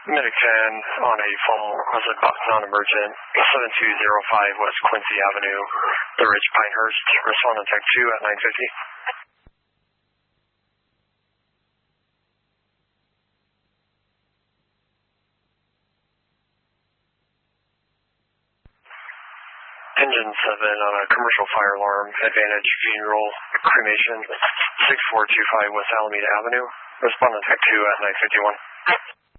Medic 10 on a phone requested non-emergent 7205 West Quincy Avenue, The Ridge, Pinehurst. Respond on Tech 2 at 950. Engine 7 on a commercial fire alarm, Advantage Funeral Cremation, 6425 West Alameda Avenue. Respond on Tech 2 at 951.